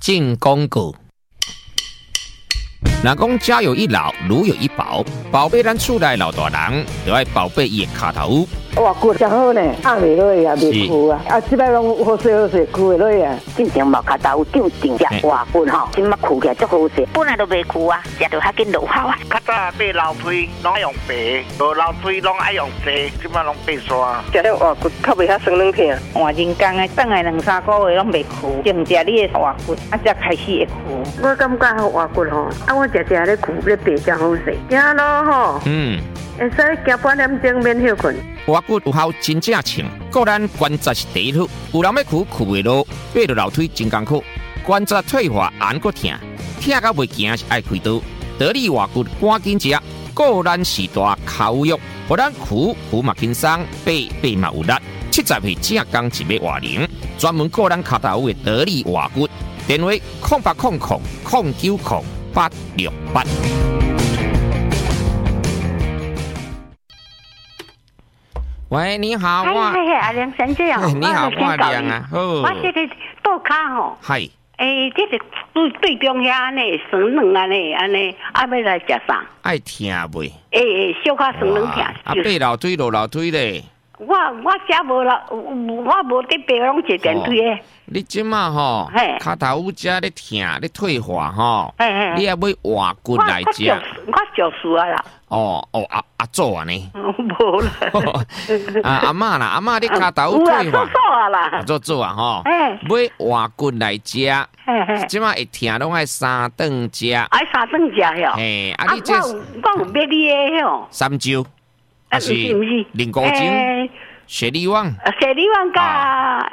进广告。若讲家有一老，如有一宝，宝贝咱厝内老大人，就要宝贝伊的脚头。 哇，骨真好呢，压袂落啊，袂枯啊，即摆拢好势好势，枯袂落啊。 进前毛脚头长长只活骨吼，即马枯起来足好势，本来都袂枯啊，食到较紧落效啊。 较早买老腿拢爱用白，无老腿拢爱用细，即马拢白刷。 食了活骨较袂遐酸软疼。 换人工的，等来2-3个月拢袂枯，净食你的活骨，才开始会枯。 我感觉活骨吼，我食咧枯咧白真好势，行路吼。会使行半点钟免休困。 活骨有效真正称，个咱关节是第一处，有人要枯袂落，爬到楼梯真艰苦，关节退化按个疼，疼到袂行是爱开刀。得力活骨赶紧食，个咱时大口肉，互咱枯嘛轻松，爬嘛有力。70岁正刚一尾活龄，专门个咱脚头的得力活骨。电话0800090868。喂，你好， 阿梁先生啊， 你好，我梁啊，好， 我这个倒骹吼， 系， 这个对中遐安尼酸软安尼，要来食啥？ 爱疼袂？ 小可酸软疼。 爬楼梯落楼梯咧。 我遮无啦，我无得爬，拢坐电梯诶。 你即马吼，脚头遮咧疼咧退化吼，你也要活骨来食。 我就是啊啦。 阿祖啊呢？ 无啦。 阿嬷啦，阿嬷你脚头退化。 做啊啦。 做啊吼。要活骨来食。即马会疼拢爱3顿食。 爱3顿食哟。 你这我有买你诶吼。 三椒。还是灵菇精、雪梨湾、 甲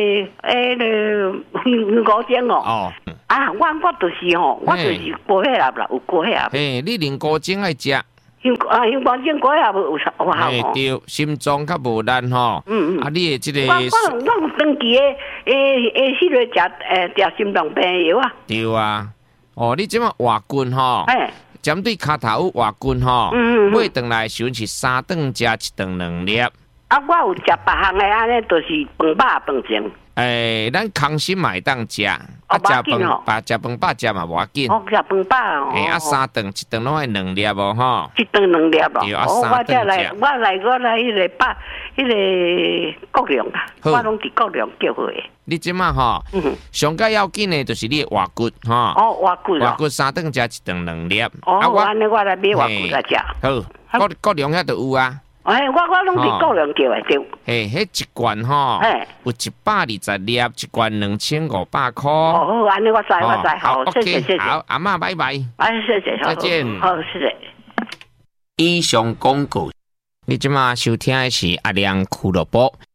灵菇精哦。我就是吼，我就是过血压啦，有过血压。 你灵菇精爱食。 香菇精过血压有效哦。 对，心脏较无力吼。你的这个。 我长期迄个食心脏病药啊。 对啊，你即马活骨吼。针对脚头活骨吼，买顿来时阵是3顿食，1顿2粒。 我有食别项的安尼，就是饭饱饭精。 咱空心嘛会当食，食饭饱食嘛无要紧。 食饭饱哦。 3顿1顿拢爱2粒无吼。 1顿2粒哦。 对，3顿食。 我来迄个百迄个国良啦，我拢伫国良叫回。 你即马吼，上较要紧的就是你活骨吼。 活骨 3顿食1顿2粒。 安尼我来买活骨来食。 好，国良遐就有啊。 我拢伫国良叫的对。 迄一罐吼，有120粒，一罐2500块。 好，安尼我知，好，谢谢。 好，阿嬷拜拜。 谢谢， 再见。 好，谢谢。 以上广告，你即马收听的是阿亮俱乐部。